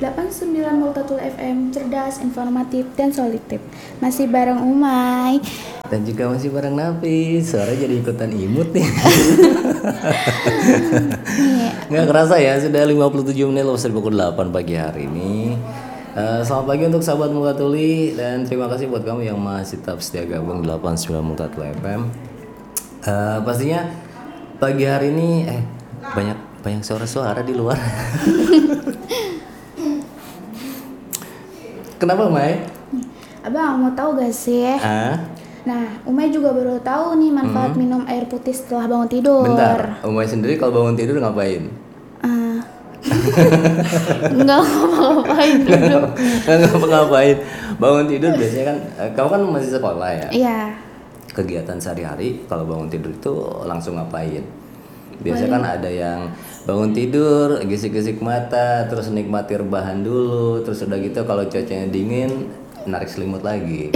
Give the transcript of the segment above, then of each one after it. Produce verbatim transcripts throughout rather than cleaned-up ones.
delapan puluh sembilan Multatul F M, cerdas, informatif, dan solutif. Masih bareng Umay. Dan juga masih bareng Nafi. Suara jadi ikutan imut nih. Nggak kerasa ya, sudah lima puluh tujuh menit lewat pukul delapan pagi hari ini. Uh, selamat pagi untuk sahabat Multatuli. Dan terima kasih buat kamu yang masih tetap setia gabung delapan puluh sembilan Multatul F M. uh, Pastinya pagi hari ini Eh banyak banyak suara-suara di luar. Kenapa, Mai? Abang mau tahu gak sih? Ah? Nah, Umay juga baru tahu nih manfaat hmm. minum air putih setelah bangun tidur. Bentar, Umay sendiri kalau bangun tidur ngapain? Uh. Enggak ngapa-ngapain tidur. Enggak ngapa-ngapain. Bangun tidur biasanya kan, kamu kan masih sekolah ya? Iya. Kegiatan sehari-hari kalau bangun tidur itu langsung ngapain? Biasanya kan ada yang bangun tidur, gesik-gesik mata, terus nikmati rebahan dulu, terus udah gitu kalau cuacanya dingin, narik selimut lagi.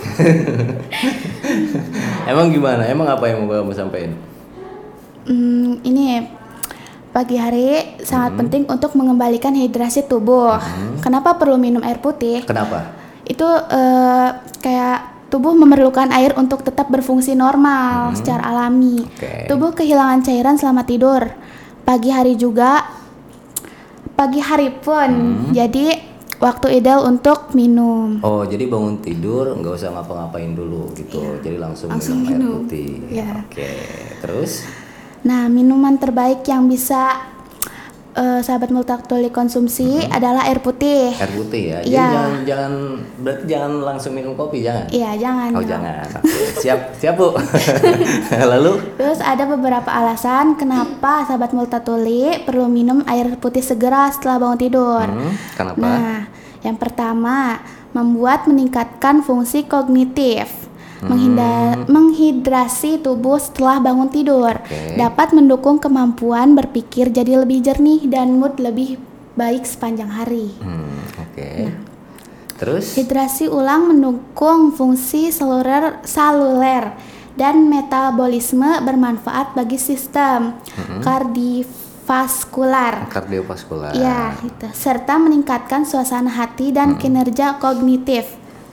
Emang gimana? Emang apa yang mau kamu sampaikan? Hmm, ini pagi hari sangat hmm. penting untuk mengembalikan hidrasi tubuh. Hmm. Kenapa perlu minum air putih? Kenapa? Itu uh, kayak tubuh memerlukan air untuk tetap berfungsi normal hmm. secara alami. Okay. Tubuh kehilangan cairan selama tidur. Pagi hari juga, pagi hari pun. Hmm. Jadi waktu ideal untuk minum. Oh, jadi bangun tidur nggak usah ngapa-ngapain dulu gitu. Ya. Jadi langsung, langsung minum, minum air putih. Ya. Oke. Terus? Nah, minuman terbaik yang bisa Uh, sahabat Multatuli konsumsi mm-hmm. adalah air putih. Air putih ya. Jadi ya. jangan jangan berarti jangan langsung minum kopi, jangan. Iya, jangan. Oh, ya. jangan. Okay. Siap, siap, Bu. Lalu? Terus ada beberapa alasan kenapa sahabat Multatuli perlu minum air putih segera setelah bangun tidur. Hmm, kenapa? Nah, yang pertama, membuat meningkatkan fungsi kognitif. Menghindar, hmm. menghidrasi tubuh setelah bangun tidur okay. dapat mendukung kemampuan berpikir jadi lebih jernih dan mood lebih baik sepanjang hari. Hmm, Oke. Okay. Nah, terus? Hidrasi ulang mendukung fungsi seluler, seluler dan metabolisme bermanfaat bagi sistem hmm. kardiovaskular. Kardiovaskular. Ya, itu. Serta meningkatkan suasana hati dan hmm. kinerja kognitif.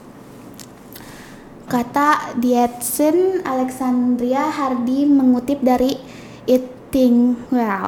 Kata Dietsen Alexandria Hardy mengutip dari Eating Well.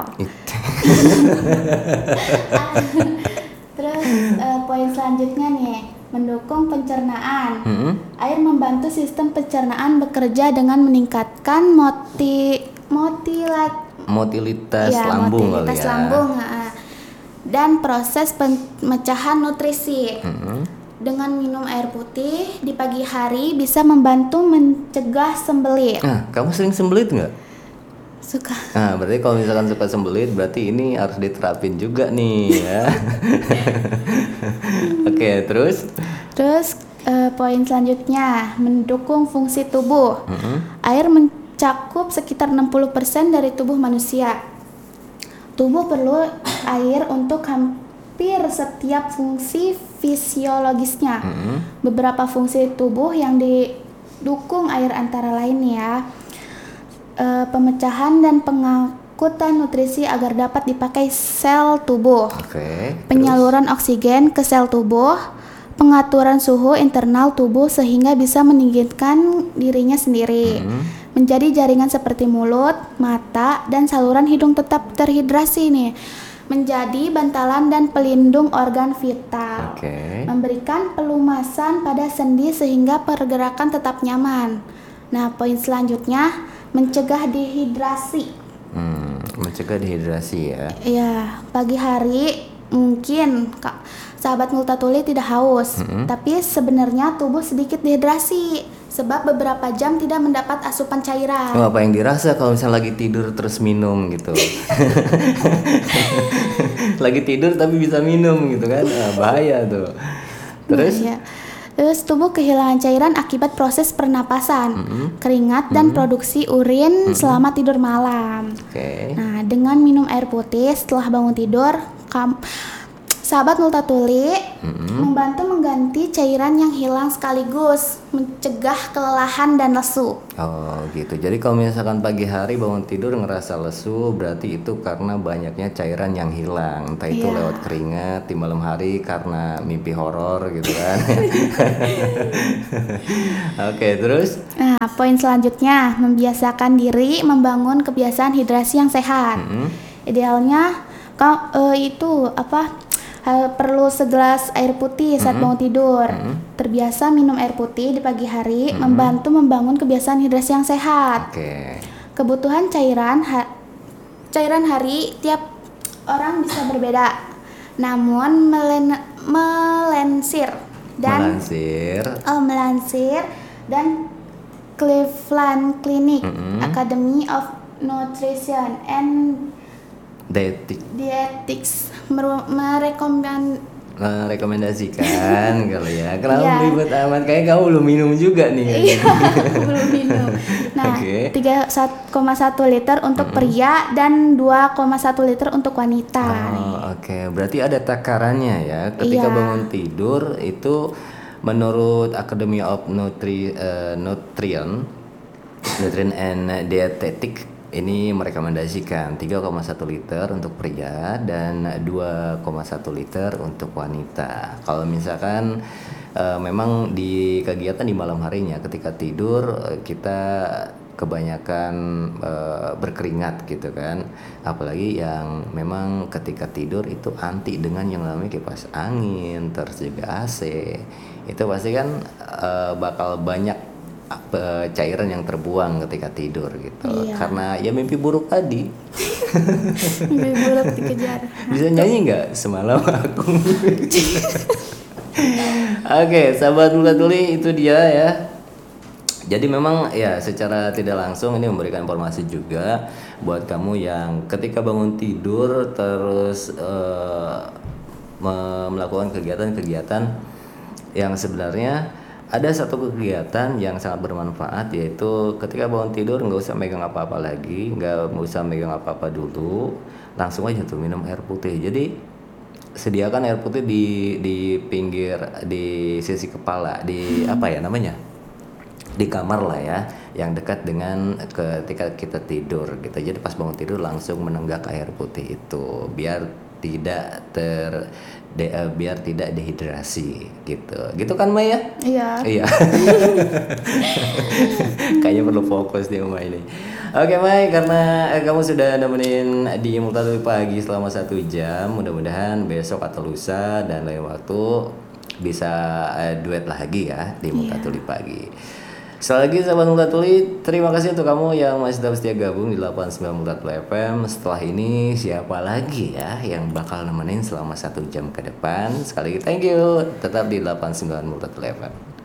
Terus uh, poin selanjutnya nih, mendukung pencernaan. Mm-hmm. Air membantu sistem pencernaan bekerja dengan meningkatkan moti motilat motilitas ya, lambung motilitas ya. lambung uh, dan proses pemecahan nutrisi. Mm-hmm. Dengan minum air putih di pagi hari bisa membantu mencegah sembelit. Nah, kamu sering sembelit nggak? Suka. Nah, berarti kalau misalkan suka sembelit, berarti ini harus diterapin juga nih ya. Oke, okay, terus? Terus uh, poin selanjutnya, mendukung fungsi tubuh. Mm-hmm. Air mencakup sekitar enam puluh persen dari tubuh manusia. Tubuh perlu air untuk hampir setiap fungsi fisiologisnya. Mm-hmm. Beberapa fungsi tubuh yang didukung air antara lain ya, e, pemecahan dan pengangkutan nutrisi agar dapat dipakai sel tubuh, okay, penyaluran terus. Oksigen ke sel tubuh, pengaturan suhu internal tubuh sehingga bisa meninggikan dirinya sendiri, mm-hmm. menjadi jaringan seperti mulut, mata, dan saluran hidung tetap terhidrasi nih. Menjadi bantalan dan pelindung organ vital, okay. memberikan pelumasan pada sendi sehingga pergerakan tetap nyaman. Nah, poin selanjutnya mencegah dehidrasi. Hmm, mencegah dehidrasi ya. Iya, pagi hari mungkin Kak, sahabat Multatuli tidak haus, mm-hmm. tapi sebenarnya tubuh sedikit dehidrasi sebab beberapa jam tidak mendapat asupan cairan. Oh, apa yang dirasa kalau misalnya lagi tidur terus minum gitu? Lagi tidur tapi bisa minum gitu kan? Nah, bahaya tuh. Terus? Bahaya. Terus tubuh kehilangan cairan akibat proses pernapasan, mm-hmm. keringat dan mm-hmm. produksi urin mm-hmm. selama tidur malam. Okay. Nah, dengan minum air putih setelah bangun tidur, kam- Sahabat Multatuli Mm-mm. membantu mengganti cairan yang hilang sekaligus mencegah kelelahan dan lesu. Oh gitu. Jadi kalau misalkan pagi hari bangun tidur ngerasa lesu, berarti itu karena banyaknya cairan yang hilang. Entah itu Iya. lewat keringat di malam hari karena mimpi horor gitu kan. Oke, terus? Nah, poin selanjutnya membiasakan diri membangun kebiasaan hidrasi yang sehat. Mm-mm. Idealnya kau eh, itu apa? eh, perlu segelas air putih saat bangun tidur. Terbiasa minum air putih di pagi hari membantu membangun kebiasaan hidrasi yang sehat. Oke. Kebutuhan cairan ha- cairan hari tiap orang bisa berbeda. Namun melen- melensir dan Melansir. oh, melansir dan Cleveland Clinic Academy of Nutrition and Detik Dietetics meru- merekomend merekomendasikan kali ya. Kenapa Iya. ribet amat? Kayak kamu belum minum juga nih. Iya, belum minum. Nah, Oke. tiga koma satu liter untuk pria dan dua koma satu liter untuk wanita. Oh, oke. Berarti ada takarannya ya. Ketika Iya. bangun tidur itu menurut Academy of Nutri eh, Nutrition Nutrient and Dietetic ini merekomendasikan tiga koma satu liter untuk pria dan dua koma satu liter untuk wanita. Kalau misalkan eh, memang di kegiatan di malam harinya ketika tidur eh, kita kebanyakan eh, berkeringat gitu kan, apalagi yang memang ketika tidur itu anti dengan yang namanya kipas angin, terus juga A C, itu pasti kan eh, bakal banyak apa, cairan yang terbuang ketika tidur gitu. Iya. Karena ya mimpi buruk tadi. Mimpi buruk dikejar. Bisa nyanyi nggak semalam aku? Oke, sahabat Multatuli, itu dia ya. Jadi memang ya secara tidak langsung ini memberikan informasi juga buat kamu yang ketika bangun tidur terus eh, me- melakukan kegiatan-kegiatan yang sebenarnya ada satu kegiatan yang sangat bermanfaat, yaitu ketika bangun tidur nggak usah megang apa-apa lagi, nggak usah megang apa-apa dulu, langsung aja tuh minum air putih. Jadi sediakan air putih di di pinggir, di sisi kepala, di apa ya namanya, di kamar lah ya, yang dekat dengan ketika kita tidur gitu. Jadi pas bangun tidur langsung menenggak air putih itu biar tidak ter de- eh, biar tidak dehidrasi gitu. Gitu kan Maya? Iya. Iya. Kayaknya perlu fokus di rumah ini. Oke Mai, karena eh, kamu sudah nemenin di Multatuli pagi selama satu jam, mudah-mudahan besok atau lusa dan lain waktu bisa eh, duet lagi ya di Multatuli pagi. Sekali lagi sahabat Multatuli, terima kasih untuk kamu yang masih tetap setia gabung di delapan puluh sembilan Multatuli F M. Setelah ini siapa lagi ya yang bakal nemenin selama satu jam ke depan? Sekali lagi thank you, tetap di delapan puluh sembilan Multatuli F M.